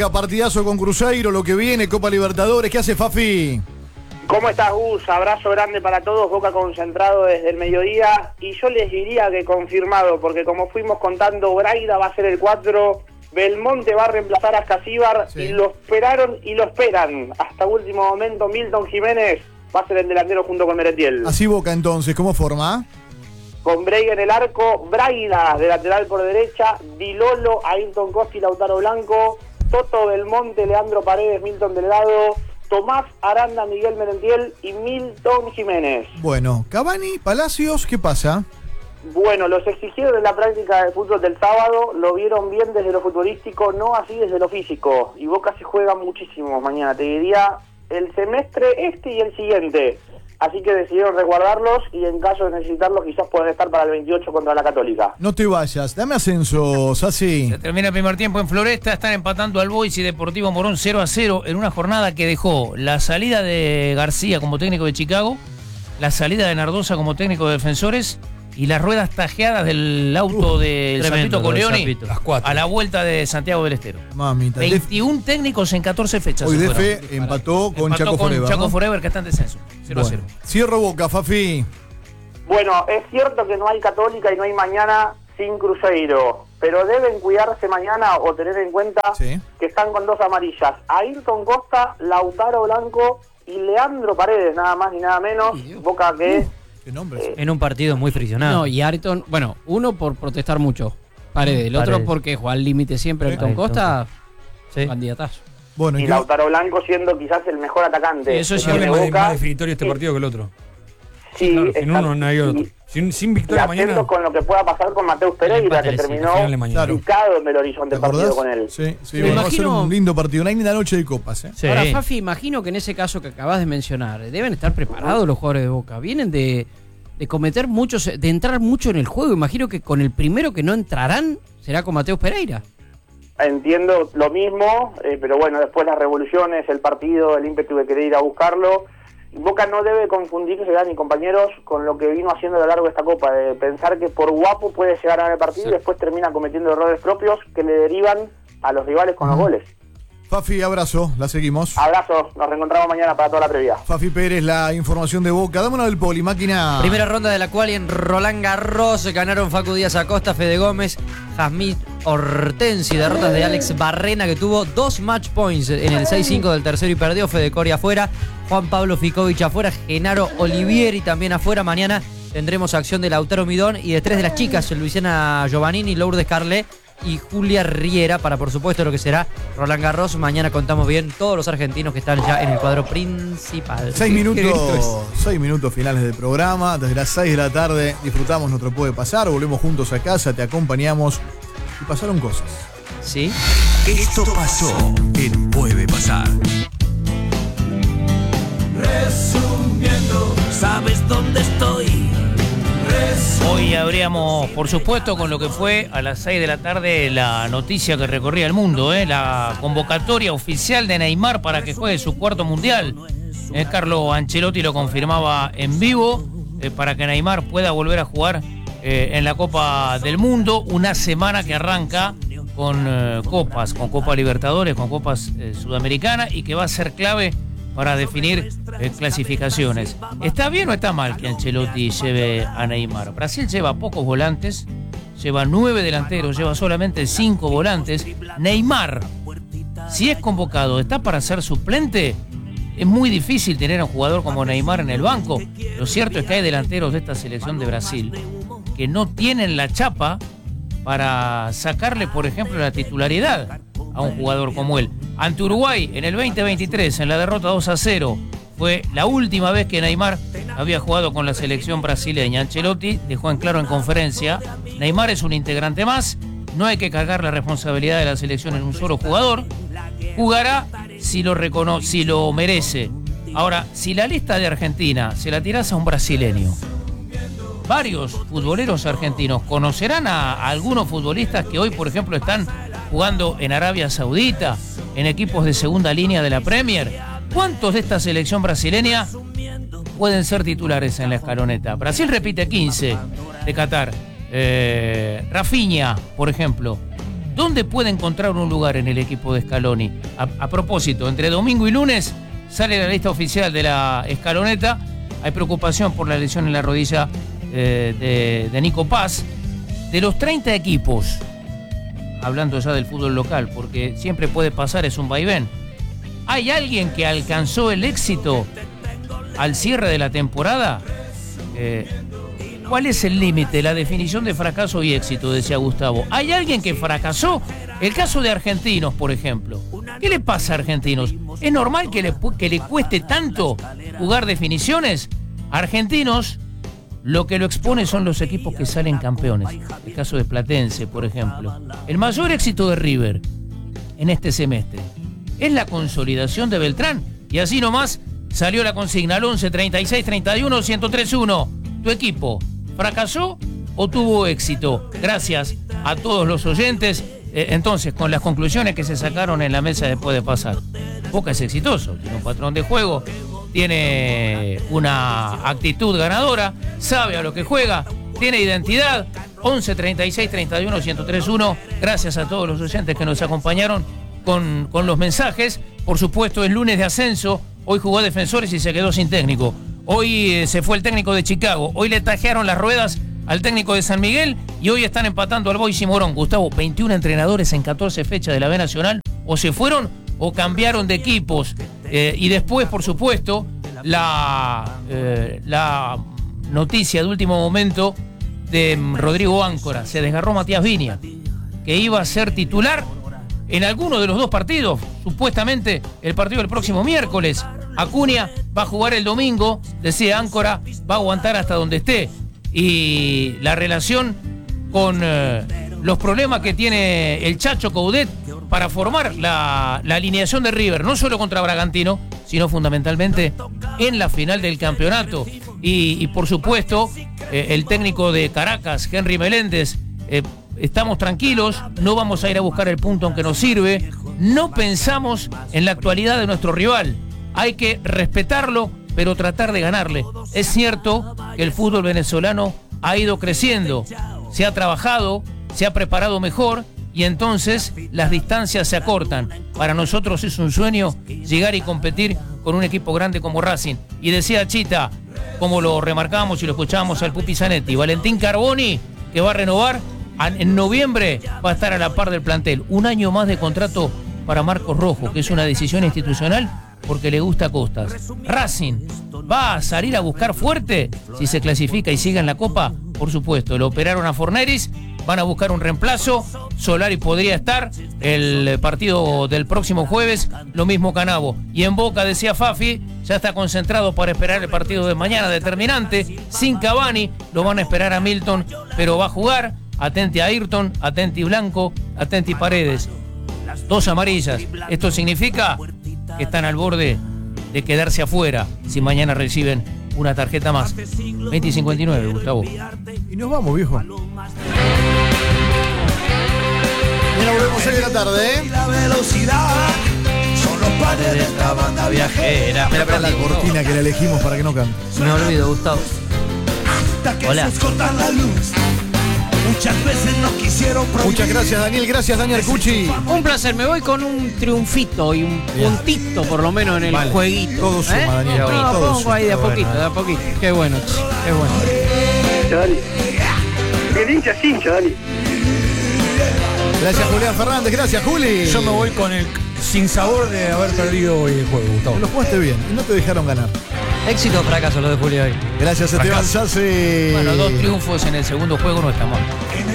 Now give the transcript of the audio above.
Partidazo con Cruzeiro, lo que viene, Copa Libertadores. ¿Qué hace Fafi? ¿Cómo estás, Gus? Abrazo grande para todos, Boca concentrado desde el mediodía. Y yo les diría que confirmado, porque como fuimos contando, Braida va a ser el 4, Belmonte va a reemplazar a Escasíbar, sí. Y lo esperaron y lo esperan. Hasta último momento, Milton Jiménez va a ser el delantero junto con Merentiel. Así Boca entonces, ¿cómo forma? Con Breiga en el arco, Braida de lateral por derecha, Dilolo, Ayrton Costa y Lautaro Blanco, Toto Belmonte, Leandro Paredes, Milton Delgado, Tomás Aranda, Miguel Merentiel y Milton Jiménez. Bueno, Cavani, Palacios, ¿qué pasa? Bueno, los exigieron en la práctica de fútbol del sábado, lo vieron bien desde lo futbolístico, no así desde lo físico. Y Boca se juega muchísimo mañana, te diría el semestre este y el siguiente. Así que decidieron resguardarlos y en caso de necesitarlos quizás puedan estar para el 28 contra la Católica. No te vayas, dame ascenso, Sassi. Se termina el primer tiempo en Floresta, están empatando al Boys y Deportivo Morón 0-0 en una jornada que dejó la salida de García como técnico de Chicago, la salida de Nardosa como técnico de Defensores y las ruedas tajeadas del auto del Zapito Coleoni a la vuelta de Santiago del Estero. Mamita. 21 técnicos en 14 fechas. Hoy DF empató con Chaco Forever. Chaco Forever, que está en descenso. 0-0. Bueno, cierro Boca, Fafi. Bueno, es cierto que no hay Católica y no hay mañana sin Cruzeiro, pero deben cuidarse mañana o tener en cuenta que están con 2 amarillas. Ayrton Costa, Lautaro Blanco y Leandro Paredes, nada más ni nada menos. Boca que... ¿Qué nombre? En un partido muy friccionado. No, y Ayrton, bueno, uno por protestar mucho, Paredes, el otro porque juega al límite siempre. Ayrton Costa, candidatazo. Bueno, y Lautaro Blanco siendo quizás el mejor atacante. Eso sí es más definitorio este partido que el otro. Sí, claro, sin uno no hay otro. Sin victoria mañana. Con lo que pueda pasar con Mateus Pereira, que terminó picado en el horizonte del partido con él. Sí, va a ser un lindo partido, una linda noche de copas. Sí. Ahora, Fafi, imagino que en ese caso que acabas de mencionar, deben estar preparados los jugadores de Boca. Vienen de cometer muchos, de entrar mucho en el juego. Imagino que con el primero que no entrarán será con Mateus Pereira. Entiendo lo mismo, pero bueno, después las revoluciones, el partido, el ímpetu de querer ir a buscarlo. Boca no debe confundirse, Dani, compañeros, con lo que vino haciendo a lo largo de esta Copa, de pensar que por guapo puede llegar a ganar el partido y después termina cometiendo errores propios que le derivan a los rivales con los goles. Fafi, abrazo, la seguimos. Abrazo, nos reencontramos mañana para toda la previa. Fafi Pérez, la información de Boca. Dámonos del Poli, máquina. Primera ronda de la cual en Roland Garros ganaron Facu Díaz Acosta, Fede Gómez, Jasmine Hortensi, derrotas de Alex Barrena, que tuvo 2 match points en el 6-5 del tercero y perdió. Fede Coria afuera, Juan Pablo Ficovich afuera, Genaro Olivieri también afuera. Mañana tendremos acción de Lautaro Midón y de 3 de las chicas, Luisiana Giovannini, Lourdes Carlet y Julia Riera, para por supuesto lo que será Roland Garros. Mañana contamos bien todos los argentinos que están ya en el cuadro principal. 6 minutos finales del programa. Desde las 6 de la tarde disfrutamos nuestro Puede Pasar. Volvemos juntos a casa, te acompañamos y pasaron cosas. ¿Sí? Esto pasó en Puede Pasar. Resumiendo, ¿sabes dónde estoy? Hoy abríamos, por supuesto, con lo que fue a las 6 de la tarde la noticia que recorría el mundo, la convocatoria oficial de Neymar para que juegue su 4º mundial. Carlo Ancelotti lo confirmaba en vivo para que Neymar pueda volver a jugar en la Copa del Mundo, una semana que arranca con copas, con Copa Libertadores, con copas sudamericanas y que va a ser clave para definir clasificaciones. ¿Está bien o está mal que Ancelotti lleve a Neymar? Brasil lleva pocos volantes, lleva 9 delanteros, lleva solamente 5 volantes. Neymar, si es convocado, ¿está para ser suplente? Es muy difícil tener a un jugador como Neymar en el banco. Lo cierto es que hay delanteros de esta selección de Brasil que no tienen la chapa para sacarle, por ejemplo, la titularidad a un jugador como él. Ante Uruguay, en el 2023, en la derrota 2-0, fue la última vez que Neymar había jugado con la selección brasileña. Ancelotti dejó en claro en conferencia: Neymar es un integrante más, no hay que cargar la responsabilidad de la selección en un solo jugador, jugará si lo merece. Ahora, si la lista de Argentina se la tirás a un brasileño, varios futboleros argentinos conocerán a algunos futbolistas que hoy, por ejemplo, están jugando en Arabia Saudita, en equipos de segunda línea de la Premier. ¿Cuántos de esta selección brasileña pueden ser titulares en la escaloneta? Brasil repite 15 de Qatar. Rafinha, por ejemplo. ¿dónde puede encontrar un lugar en el equipo de Scaloni? A propósito, entre domingo y lunes sale la lista oficial de la escaloneta. Hay preocupación por la lesión en la rodilla de Nico Paz. De los 30 equipos, hablando ya del fútbol local, porque siempre puede pasar, es un vaivén, ¿hay alguien que alcanzó el éxito al cierre de la temporada? ¿Cuál es el límite, la definición de fracaso y éxito? Decía Gustavo. ¿Hay alguien que fracasó? El caso de Argentinos, por ejemplo. ¿Qué le pasa a Argentinos? ¿Es normal que le cueste tanto jugar definiciones? Argentinos, lo que lo expone son los equipos que salen campeones. El caso de Platense, por ejemplo. El mayor éxito de River en este semestre es la consolidación de Beltrán. Y así nomás salió la consigna al 11 36 31 1031. ¿Tu equipo fracasó o tuvo éxito? Gracias a todos los oyentes. Entonces, con las conclusiones que se sacaron en la mesa después de pasar. Boca es exitoso, tiene un patrón de juego, tiene una actitud ganadora, sabe a lo que juega, tiene identidad. 11 36 31 1031. Gracias a todos los oyentes que nos acompañaron con los mensajes. Por supuesto, es lunes de ascenso. Hoy jugó Defensores y se quedó sin técnico. Hoy se fue el técnico de Chicago. Hoy le tajearon las ruedas al técnico de San Miguel y hoy están empatando al Boys y Morón. Gustavo, 21 entrenadores en 14 fechas de la B Nacional o se fueron o cambiaron de equipos. Y después, por supuesto, la noticia de último momento de Rodrigo Áncora. Se desgarró Matías Viña, que iba a ser titular en alguno de los dos partidos. Supuestamente el partido del próximo miércoles. Acuña va a jugar el domingo, decía Áncora, va a aguantar hasta donde esté. Y la relación con los problemas que tiene el Chacho Coudet para formar la alineación de River, no solo contra Bragantino, sino fundamentalmente en la final del campeonato. Y por supuesto, el técnico de Caracas, Henry Meléndez, estamos tranquilos, no vamos a ir a buscar el punto aunque nos sirve, no pensamos en la actualidad de nuestro rival, hay que respetarlo, pero tratar de ganarle. Es cierto que el fútbol venezolano ha ido creciendo, se ha trabajado, se ha preparado mejor y entonces las distancias se acortan. Para nosotros es un sueño llegar y competir con un equipo grande como Racing. Y decía Chita, como lo remarcamos y lo escuchábamos al Pupi Zanetti, Valentín Carboni, que va a renovar, en noviembre va a estar a la par del plantel. Un año más de contrato para Marcos Rojo, que es una decisión institucional porque le gusta Costas. Racing va a salir a buscar fuerte si se clasifica y sigue en la Copa, por supuesto. Lo operaron a Forneris, van a buscar un reemplazo. Solari podría estar el partido del próximo jueves, lo mismo Canavo. Y en Boca, decía Fafi, ya está concentrado para esperar el partido de mañana determinante. Sin Cavani, lo van a esperar a Milton, pero va a jugar. Atenti a Ayrton, atenti Blanco, atenti Paredes. 2 amarillas. Esto significa que están al borde de quedarse afuera si mañana reciben una tarjeta más. 20:59, Gustavo. Y nos vamos, viejo. Mañana volvemos 6 de la tarde, ¿eh? La velocidad son los padres de esta banda viajera. Mira la cortina que le elegimos para que no cante. Me olvido, Gustavo. Hasta que Hola. se esconda la luz. Muchas veces no quisieron prohibir. Muchas gracias, Daniel. Gracias, Daniel Cucci. Un placer, me voy con un triunfito y un Bien. puntito por lo menos en el Vale. jueguito. Todo suma, Daniel. No, Todo pongo suma. ahí de a poquito. Qué bueno, qué bueno. Dani. El hincha es hincha, Dani. Gracias, Julián Fernández. Gracias, Juli. Yo me voy con el sinsabor de haber perdido hoy el juego, Gustavo. Lo jugaste bien y no te dejaron ganar. Éxito o fracaso lo de Julio hoy. Gracias, Esteban Sassi. Bueno, 2 triunfos en el segundo juego no está mal.